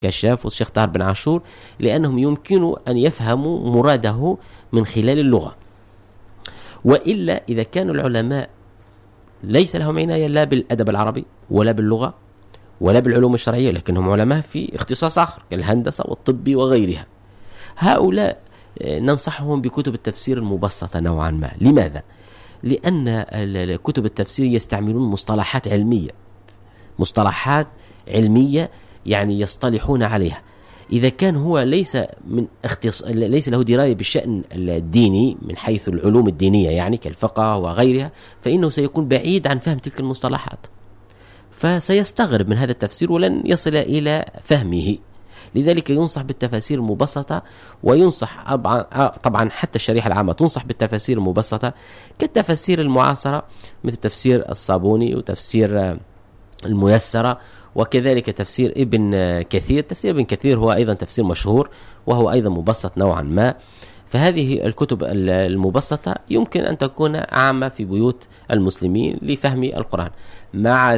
كشاف والشيخ طاهر بن عاشور، لأنهم يمكن أن يفهموا مراده من خلال اللغة. وإلا إذا كانوا العلماء ليس لهم عناية لا بالأدب العربي ولا باللغة ولا بالعلوم الشرعية، لكنهم علماء في اختصاص آخر كالهندسة والطب وغيرها، هؤلاء ننصحهم بكتب التفسير المبسطة نوعا ما. لماذا؟ لأن كتب التفسير يستعملون مصطلحات علمية يعني يصطلحون عليها. إذا كان هو ليس له دراية بالشأن الديني من حيث العلوم الدينية يعني كالفقه وغيرها، فإنه سيكون بعيد عن فهم تلك المصطلحات، فسيستغرب من هذا التفسير ولن يصل إلى فهمه. لذلك ينصح بالتفاسير المبسطة، وينصح طبعا حتى الشريحة العامة تنصح بالتفاسير المبسطة كالتفاسير المعاصرة مثل تفسير الصابوني وتفسير الميسرة، وكذلك تفسير ابن كثير. تفسير ابن كثير هو أيضا تفسير مشهور وهو أيضا مبسط نوعا ما. فهذه الكتب المبسطة يمكن أن تكون عامة في بيوت المسلمين لفهم القرآن. مع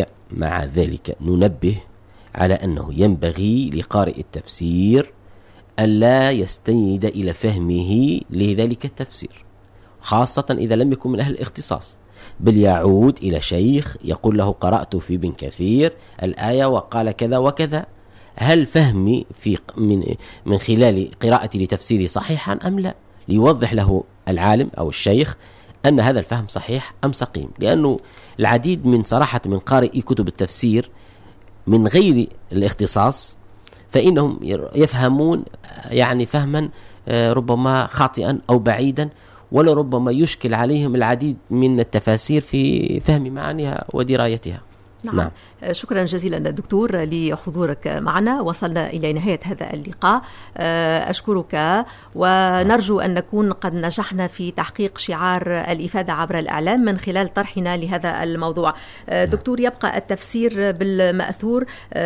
ذلك ننبه على أنه ينبغي لقارئ التفسير ألا يستند إلى فهمه لذلك التفسير، خاصة إذا لم يكن من أهل الاختصاص، بل يعود إلى شيخ يقول له قرأت في ابن كثير الآية وقال كذا وكذا، هل فهمي من خلال قراءتي لتفسيري صحيحا أم لا، ليوضح له العالم أو الشيخ أن هذا الفهم صحيح أم سقيم. لأنه العديد من قارئي كتب التفسير من غير الاختصاص فإنهم يفهمون يعني فهما ربما خاطئا أو بعيدا، ولربما يشكل عليهم العديد من التفاسير في فهم معانيها ودرايتها. نعم. شكرا جزيلا دكتور لحضورك معنا. وصلنا إلى نهاية هذا اللقاء. أشكرك، ونرجو أن نكون قد نجحنا في تحقيق شعار الإفادة عبر الإعلام من خلال طرحنا لهذا الموضوع. دكتور، يبقى التفسير بالمأثور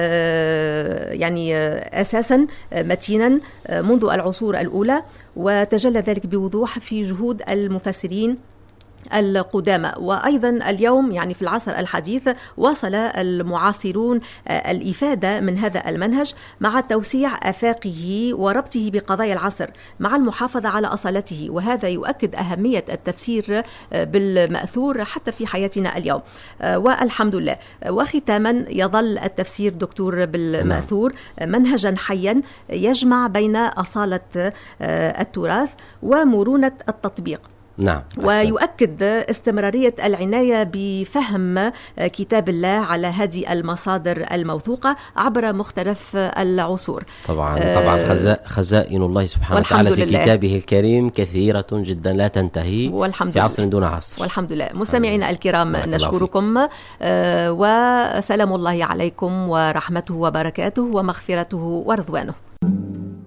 يعني أساسا متينا منذ العصور الأولى، وتجلى ذلك بوضوح في جهود المفسرين القدامى. وأيضا اليوم يعني في العصر الحديث واصل المعاصرون الإفادة من هذا المنهج مع توسيع آفاقه وربطه بقضايا العصر مع المحافظة على أصالته، وهذا يؤكد أهمية التفسير بالمأثور حتى في حياتنا اليوم، والحمد لله. وختاما، يظل التفسير دكتور بالمأثور منهجا حيا يجمع بين أصالة التراث ومرونة التطبيق. نعم. ويؤكد استمرارية العناية بفهم كتاب الله على هذه المصادر الموثوقة عبر مختلف العصور. طبعا خزائن الله سبحانه وتعالى في كتابه الكريم كثيرة جدا لا تنتهي في عصر دون عصر. والحمد لله. مستمعينا الكرام، نشكركم وسلام الله عليكم ورحمته وبركاته ومغفرته ورضوانه.